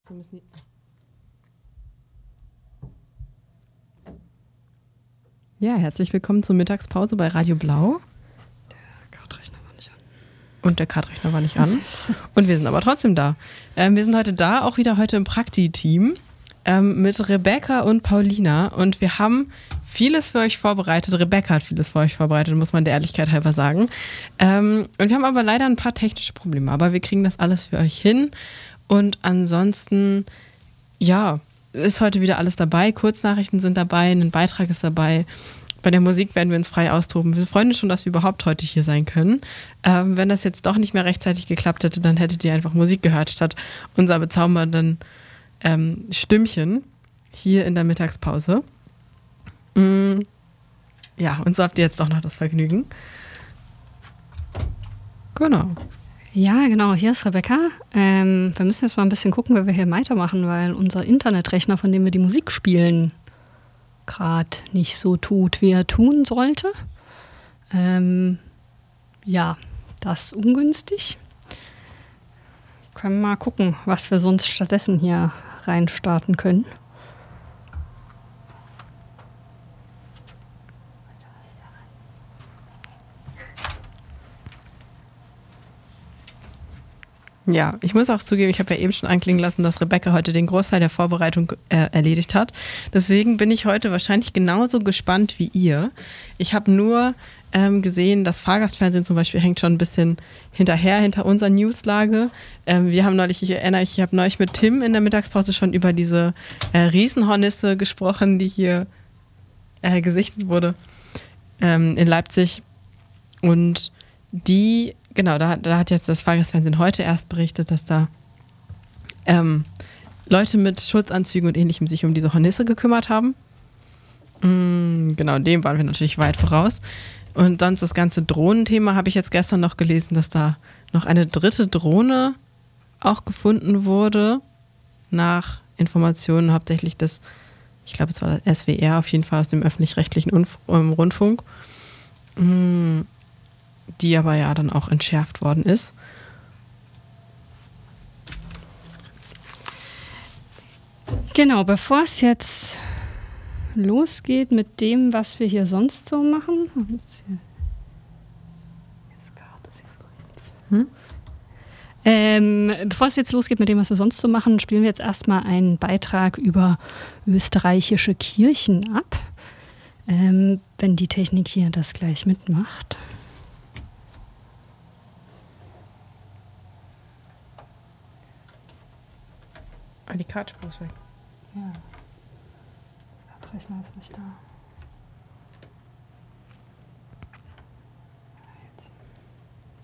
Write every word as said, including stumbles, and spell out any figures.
Die müssen die ja, herzlich willkommen zur Mittagspause bei Radio Blau. Der Kartrechner war nicht an. Und der Kartrechner war nicht an. Und wir sind aber trotzdem da. Ähm, wir sind heute da, auch wieder heute im Prakti-Team ähm, mit Rebecca und Paulina. Und wir haben vieles für euch vorbereitet. Rebecca hat vieles für euch vorbereitet, muss man der Ehrlichkeit halber sagen. Ähm, und wir haben aber leider ein paar technische Probleme. Aber wir kriegen das alles für euch hin. Und ansonsten, ja, ist heute wieder alles dabei. Kurznachrichten sind dabei, ein Beitrag ist dabei. Bei der Musik werden wir uns frei austoben. Wir freuen uns schon, dass wir überhaupt heute hier sein können. Ähm, wenn das jetzt doch nicht mehr rechtzeitig geklappt hätte, dann hättet ihr einfach Musik gehört, statt unser bezaubernden ähm, Stimmchen hier in der Mittagspause. Mm, ja, und so habt ihr jetzt doch noch das Vergnügen. Genau. Ja, genau, hier ist Rebecca. Ähm, wir müssen jetzt mal ein bisschen gucken, wie wir hier weitermachen, weil unser Internetrechner, von dem wir die Musik spielen, gerade nicht so tut, wie er tun sollte. Ähm, ja, das ist ungünstig. Können wir mal gucken, was wir sonst stattdessen hier reinstarten können. Ja, ich muss auch zugeben, ich habe ja eben schon anklingen lassen, dass Rebecca heute den Großteil der Vorbereitung äh, erledigt hat. Deswegen bin ich heute wahrscheinlich genauso gespannt wie ihr. Ich habe nur ähm, gesehen, das Fahrgastfernsehen zum Beispiel hängt schon ein bisschen hinterher, hinter unserer Newslage. Ähm, wir haben neulich, ich erinnere mich, ich habe neulich mit Tim in der Mittagspause schon über diese äh, Riesenhornisse gesprochen, die hier äh, gesichtet wurde ähm, in Leipzig. Und die Genau, da, da hat jetzt das Fahrgastfernsehen heute erst berichtet, dass da ähm, Leute mit Schutzanzügen und Ähnlichem sich um diese Hornisse gekümmert haben. Mm, genau, dem waren wir natürlich weit voraus. Und sonst das ganze Drohnenthema habe ich jetzt gestern noch gelesen, dass da noch eine dritte Drohne auch gefunden wurde, nach Informationen hauptsächlich des, ich glaube es war das S W R, auf jeden Fall aus dem öffentlich-rechtlichen Unf- ähm, Rundfunk. Mm, die aber ja dann auch entschärft worden ist. Genau, bevor es jetzt losgeht mit dem, was wir hier sonst so machen. Hm? Ähm, bevor es jetzt losgeht mit dem, was wir sonst so machen, spielen wir jetzt erstmal einen Beitrag über österreichische Kirchen ab. Ähm, wenn die Technik hier das gleich mitmacht. Ah, die Karte ist weg. Ja. Der Rechner ist nicht da.